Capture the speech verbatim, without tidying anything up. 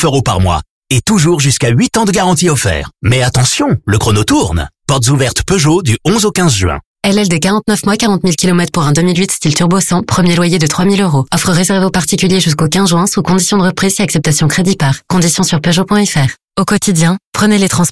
euros par mois. Et toujours jusqu'à huit ans de garantie offert. Mais attention, le chrono tourne. Portes ouvertes Peugeot du onze au quinze juin. L L D quarante-neuf mois, quarante mille kilomètres pour un deux mille huit style turbo cent, premier loyer de trois mille euros. Offre réservée aux particuliers jusqu'au quinze juin sous condition de reprise et acceptation crédit par. Conditions sur Peugeot point F R. Au quotidien, prenez les transports.